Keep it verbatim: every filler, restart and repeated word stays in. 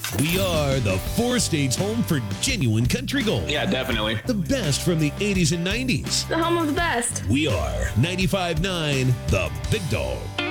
We are the Four States home for genuine country gold. Yeah, definitely. The best from the eighties and nineties. The home of the best. We are ninety-five point nine The Big Dog.